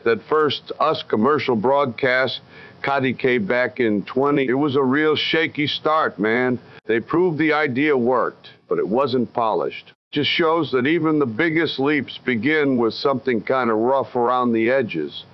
That first US commercial broadcast, KDK back in 20, it was a real shaky start, man. They proved the idea worked, but it wasn't polished. Just shows that even the biggest leaps begin with something kind of rough around the edges.